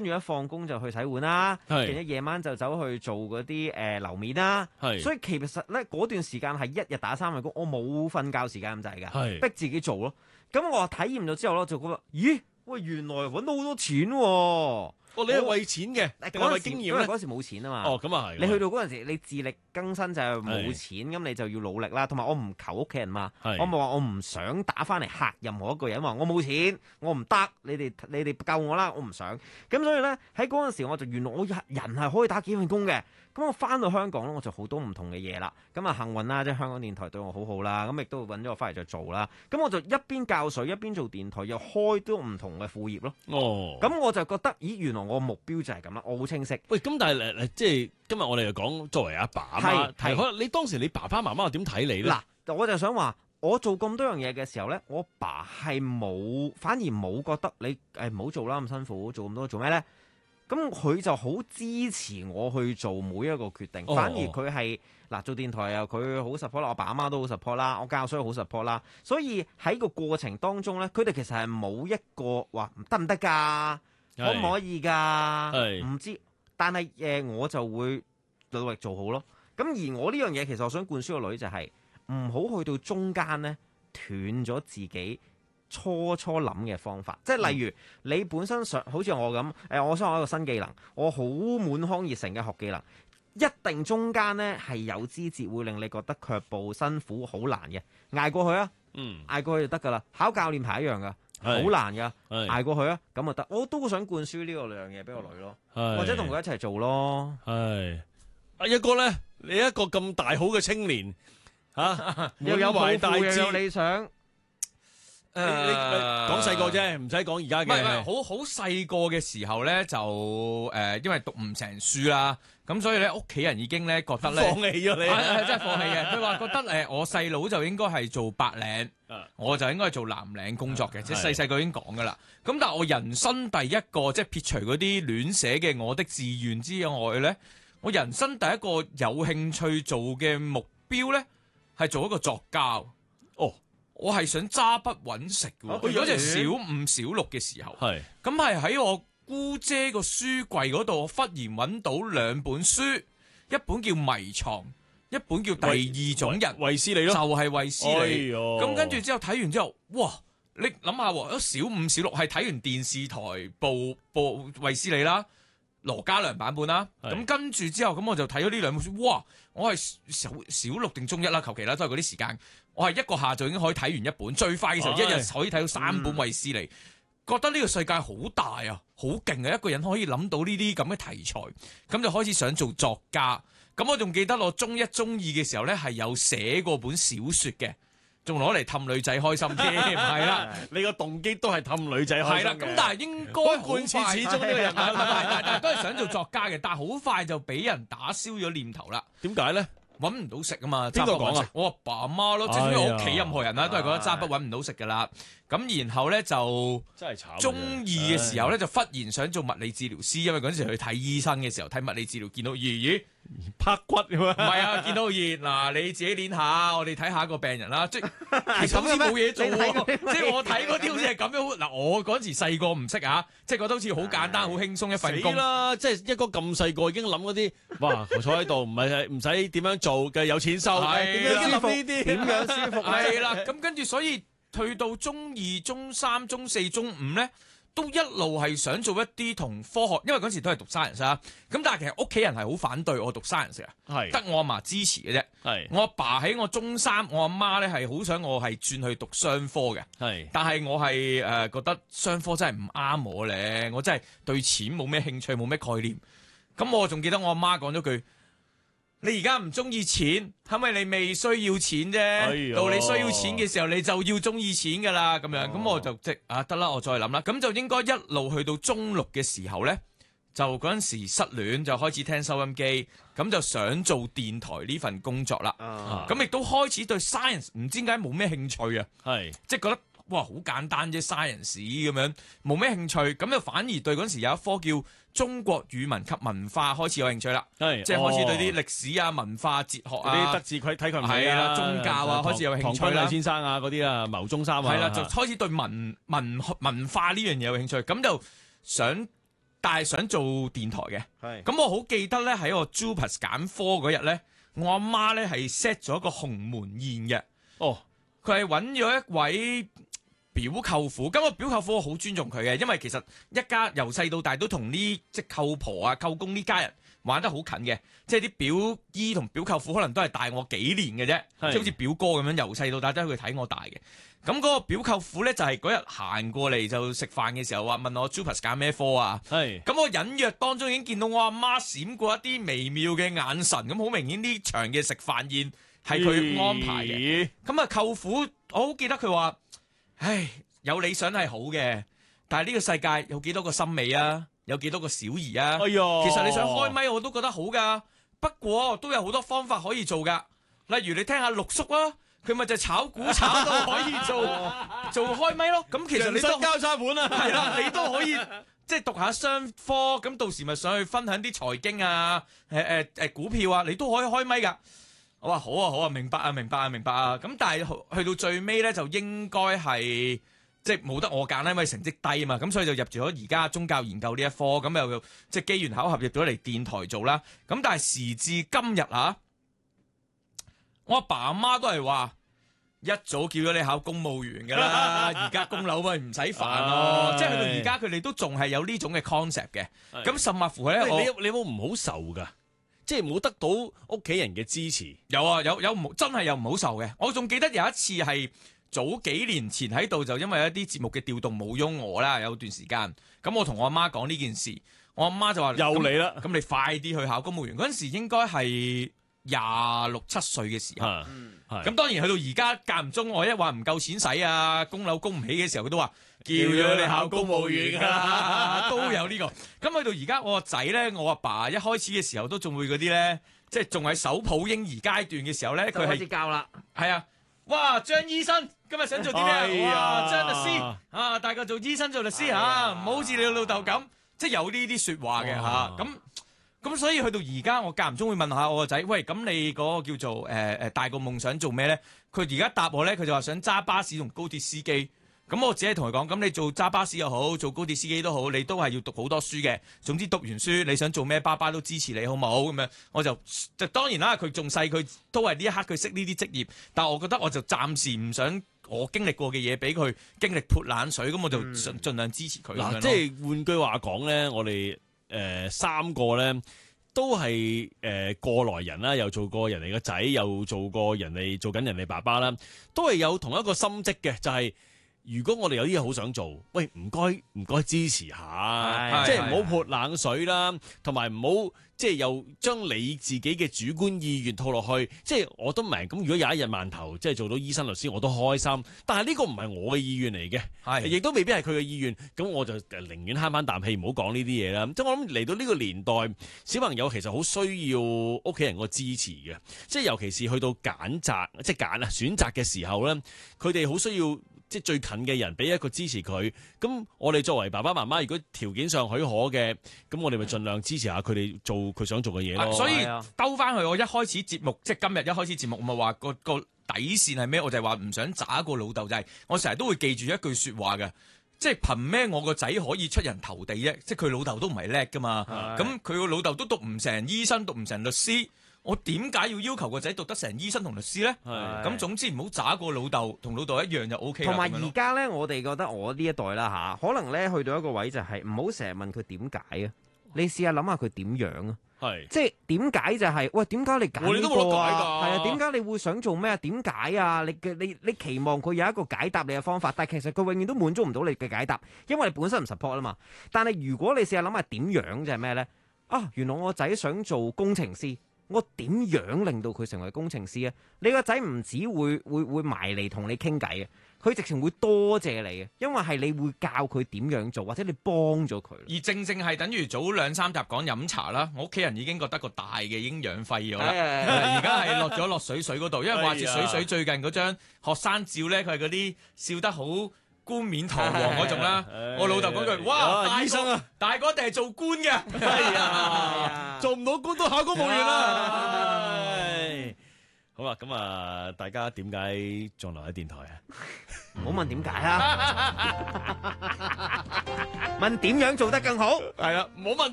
住一放工就去洗碗啦，跟住夜晚就走去做嗰啲樓面啦。所以其實咧嗰段時間係一日打3份工，我冇瞓覺時間咁滯㗎，逼自己做咯。咁我體驗咗之後咯，就覺得咦喂，原來揾到好多錢喎！ 你係為錢嘅，定係為經驗咧？ 因為嗰時冇錢啊嘛。 咁啊係。 你去到嗰陣時，你自力更生就係冇錢，咁你就要努力啦。同埋我唔求屋企人嘛，我咪話我唔想打翻嚟嚇任何一個人，話我冇錢，我唔得，你哋救我啦，我唔想。咁所以咧喺嗰陣時，我就原來我人係可以打幾份工嘅。咁我翻到香港咧，我就好多唔同嘅嘢啦。咁啊幸運啦，即係香港電台對我好好啦。咁亦都揾咗我翻嚟再做啦。咁我就一邊教水一邊做電台，又開多唔同嘅副業咯。咁我就覺得，咦，原來我目標就係咁啦，我好清晰。 喂，咁但係即係今日我哋就講作為阿爸阿媽，可能你當時你爸爸媽媽點睇你咧？ 嗱，我就想話，我做咁多樣嘢嘅時候咧，我爸係反而冇覺得你唔好做啦，咁辛苦，做咁多做咩咧？咁佢就好支持我去做每一個決定，反而佢係做電台又佢好 support 啦，我爸阿媽都好 support 啦，我教書好 support 啦，所以喺個過程當中咧，佢哋其實係冇一個話得唔得㗎，可唔可以㗎，唔知，但係我就會努力做好咯。咁而我呢樣嘢其實我想灌輸個女就係唔好去到中間咧斷咗自己初諗嘅方法，即係例如你本身想好似我咁，我想學一個新技能，我好滿腔熱誠嘅學技能，一定中間呢係有枝節會令你覺得卻步、辛苦、好難嘅，捱過去啊，捱過去就得㗎啦。考教練牌一樣㗎，好難㗎，捱過去啊，咁就得。我都想灌輸呢個兩樣嘢俾我女咯，或者同佢一齊做咯。 阿一哥咧，你一個咁大好嘅青年又有抱負又有理想。 你講細個啫，唔使講而家嘅。 唔係好細個嘅時候咧，就因為讀唔成書啦，咁所以咧屋企人已經咧覺得咧放棄咗你， 真係放棄嘅。佢話覺得我細佬就應該係做白領，我就應該係做藍領工作嘅，即係細個已經講噶啦。咁但係我人生第一個即係撇除嗰啲亂寫嘅我的志願之外咧，我人生第一個有興趣做嘅目標咧係做一個作家。我係想揸筆揾食嘅，嗰陣小5小6嘅時候，咁係喺我姑姐個書櫃嗰度，我忽然揾到2本書，一本叫《迷藏》，一本叫《第二種人》， 衛斯理咯， 就係衛斯理。咁跟住之後睇完之後，哇！你諗下，小5小6係睇完電視台播衛斯理啦。羅嘉良版本啦，咁跟住之後，咁我就睇咗呢2本書，哇！我係小6定中1啦，求其啦，都係嗰啲時間。我係一個下晝已經可以睇完一本，最快嘅時候一日可以睇到3本衛斯理。覺得呢個世界好大啊，好勁啊！一個人可以諗到呢啲咁嘅題材，咁就開始想做作家。咁我仲記得我中1中2嘅時候呢，係有寫過本小說嘅。仲攞嚟氹女仔開心添，係啦， 你個動機都係氹女仔開心嘅。 係啦，咁但係應該貫徹始終呢個人，但係都係想做作家嘅，但係好快就俾人打消咗念頭啦。 點解咧？ 揾唔到食啊嘛！ 邊個講啊？ 我阿爸阿媽咯，即係我屋企任何人啦，都係覺得揸筆揾唔到食噶啦。咁然後咧就真係慘。中2嘅時候咧就忽然想做物理治療師，因為嗰陣時去睇醫生嘅時候睇物理治療，見到咦拍骨咁啊！ 唔係啊，見到嗱你自己練下，我哋睇下一個病人啦。即係其實好似冇嘢做喎，即係我睇嗰啲好似係咁樣。嗱我嗰陣時細個唔識啊，即係覺得好似好簡單、好輕鬆一份工。 死啦！即係一個咁細個已經諗嗰啲，哇！我坐喺度唔使點樣做嘅有錢收，點樣舒服？點樣舒服？ 係啦，咁跟住所以去到中2、中3、中4、中5咧。都一路係想做一啲同科學，因為嗰時都係讀 science 啦。咁但係其實屋企人係好反對我讀 science 嘅，得我阿嫲支持嘅啫。我阿爸喺我中3，我阿媽咧係好想我係轉去讀商科嘅。但係我係覺得商科真係唔啱我咧，我真係對錢冇咩興趣，冇咩概念。咁我仲記得我阿媽講咗句：你而家唔中意錢，係咪你未需要錢啫？到你需要錢嘅時候，你就要中意錢噶啦。咁樣，咁我就得啦，我再諗啦。咁就應該一路去到中6嘅時候呢，就嗰陣時失戀，就開始聽收音機，咁就想做電台呢份工作啦。咁亦都開始對 science 唔知點解冇咩興趣啊。即係覺得哇好簡單啫 science 咁樣，冇咩興趣。咁就反而對嗰陣時有一科叫中國語文及文化開始有興趣啦，即係開始對啲歷史啊、文化、哲學啊、 啲德智體群美啦、宗教啊開始有興趣啦。 唐君毅先生啊嗰啲啊，牟宗三啊， 係啦，就開始對文化呢樣嘢有興趣，咁就想但係想做電台嘅。 係咁我好記得咧，喺我 JUPAS 揀科嗰日咧，我阿媽咧係 set 咗一個鴻門宴嘅。 哦， 佢係揾咗一位表舅父，咁我表舅父我好尊重佢嘅，因為其實一家由細到大都同呢即係舅婆啊、舅公呢家人玩得好近嘅，即係啲表姨同表舅父可能都係大我幾年嘅啫， 係即係好似表哥咁樣，由細到大都係佢睇我大嘅。咁嗰個表舅父咧就係嗰日行過嚟就食飯嘅時候話問我 JUPAS 揀咩科啊？ 係咁我隱約當中已經見到我阿媽閃過一啲微妙嘅眼神，咁好明顯呢場嘅食飯宴係佢安排嘅。 嘅。 咁啊，舅父我好記得佢話：唉，有理想係好嘅，但係呢個世界有幾多個森美啊？有幾多個小兒啊？ 哎呀， 其實你想開咪我都覺得好噶，不過都有好多方法可以做噶。例如你聽下陸叔啊，佢咪就炒股炒到可以做開咪咯。咁其實你都交叉盤啊， 係啦，你都可以即係讀下商科，咁到時咪上去分享啲財經啊、股票啊，你都可以開咪噶。我話好啊好啊，明白啊明白啊明白啊。咁但係去到最尾咧，就應該係即係冇得我揀啦，因為成績低啊嘛。咁所以就入住咗而家宗教研究呢一科，咁又即係機緣巧合入咗嚟電台做啦。咁但係時至今日啊，我阿爸阿媽都係話一早叫咗你考公務員㗎啦，而家供樓咪唔使煩咯。即係去到而家佢哋都仲係有呢種嘅 concept 嘅。咁甚或乎咧， 你有冇唔好受㗎？即係冇得到屋企人嘅支持。 有啊，有真係有唔好受嘅。我仲記得有一次係早幾年前喺度，就因為一啲節目嘅調動冇咗我啦，有段時間。咁我同我阿媽講呢件事，我阿媽就話： 又嚟啦！ 咁你快啲去考公務員。嗰陣時應該係26、7歲嘅時候。咁當然去到而家間唔中，我一話唔夠錢使啊，供樓供唔起嘅時候，佢都話叫咗你考公務員㗎，都有呢個。咁去到而家，我個仔咧，我阿爸一開始嘅時候都仲會嗰啲咧，即係仲喺手抱嬰兒階段嘅時候咧，佢係教啦。 係啊，哇！張醫生今日想做啲咩？ 哎呀哇！張律師啊，大個做醫生做律師嚇，唔好好似你老豆咁，即係有呢啲説話嘅嚇。咁所以去到而家，我間唔中會問下我個仔，喂，咁你嗰個叫做大個夢想做咩咧？佢而家答我咧，佢就話想揸巴士同高鐵司機。咁我只係同佢講，咁你做揸巴士又好，做高鐵司機都好，你都係要讀好多書嘅。總之讀完書，你想做咩，爸爸都支持你，好唔好？咁樣我就當然啦，佢仲細，佢都係呢一刻佢識呢啲職業，但係我覺得我就暫時唔想我經歷過嘅嘢俾佢經歷潑冷水，咁我就盡量支持佢。 嗱，即係換句話講咧，我哋三個咧都係過來人啦，又做過人哋個仔，又做過做緊人哋爸爸啦，都係有同一個心跡嘅，就係如果我哋有啲嘢好想做，喂，唔該支持下，即係唔好潑冷水啦，同埋唔好即係又將你自己嘅主觀意願套落去。即係我都明，咁如果有一日饅頭即係做到醫生律師，我都開心。但係呢個唔係我嘅意願嚟嘅，亦都未必係佢嘅意願。咁我就寧願慳翻啖氣，唔好講呢啲嘢啦。即係我諗嚟到呢個年代，小朋友其實好需要屋企人個支持嘅。即係尤其是去到選擇嘅時候咧，佢哋好需要。即係最近嘅人俾一個支持佢，咁我哋作為爸爸媽媽，如果條件上許可嘅，咁我哋咪盡量支持下佢哋做佢想做嘅嘢咯。 所以兜翻去我一開始節目，即係今日一開始節目，我咪話個底線係咩？我就係話唔想渣個老豆，就係我成日都會記住一句説話嘅，即係憑咩我個仔可以出人頭地啫？即係佢老豆都唔係叻噶嘛，咁佢個老豆都讀唔成醫生，讀唔成律師。我點解要求個仔讀得成醫生同律師咧？咁總之唔好渣過老豆，同老豆一樣就 O K 啦。 同埋而家咧，我哋覺得我呢一代啦嚇，可能咧去到一個位就係唔好成日問佢點解啊！你試下諗下佢點樣啊？即係點解就係喂，點解你揀呢個啊？係啊，點解你會想做咩啊？點解啊？你期望佢有一個解答你嘅方法，但係其實佢永遠都滿足唔到你嘅解答，因為你本身唔 support 啊嘛。但係如果你試下諗下點樣就係咩咧？啊，原來我仔想做工程師。我點樣令到佢成為工程師啊？你個仔唔止會埋嚟同你傾偈嘅，佢直情會多謝你嘅，因為係你會教佢點樣做，或者你幫咗佢。而正係等於早2、3集講飲茶啦，我屋企人已經覺得個大嘅已經養廢咗啦，而家係落水嗰度，因為話住水最近嗰張學生照咧，佢係嗰啲笑得好冠冕堂皇嗰種啦，我老豆講句，哇，醫生啊，大個一定係做官嘅， 做唔到官都考公務員啦。 好啦，咁啊，大家點解仲留喺電台啊？ 唔好問點解啊，問點樣做得更好。 係啦，唔好問。